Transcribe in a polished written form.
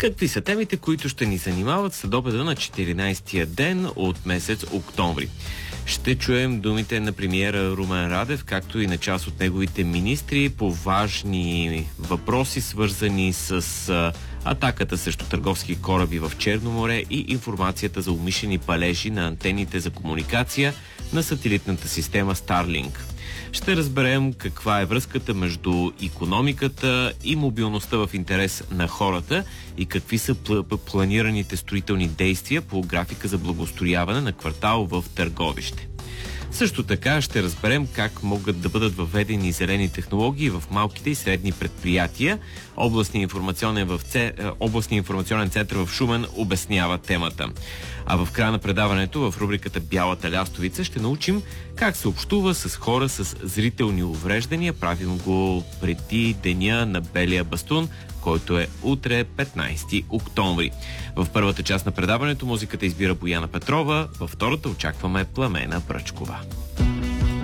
Какви са темите, които ще ни занимават следобеда на 14-тия ден от месец октомври? Ще чуем думите на премиера Румен Радев, както и на част от неговите министри по важни въпроси, свързани с атаката срещу търговски кораби в Черно море и информацията за умишлени палежи на антените за комуникация на сателитната система Starlink. Ще разберем каква е връзката между икономиката и мобилността в интерес на хората и какви са планираните строителни действия по графика за благоустрояване на квартал в Търговище. Също така ще разберем как могат да бъдат въведени зелени технологии в малките и средни предприятия. Областният информационен център в Шумен обяснява темата. А в края на предаването в рубриката Бялата лястовица ще научим как се общува с хора с зрителни увреждания. Правим го преди деня на Белия бастун, който е утре, 15 октомври. В първата част на предаването музиката избира Бояна Петрова, във втората очакваме Пламена Пръчкова.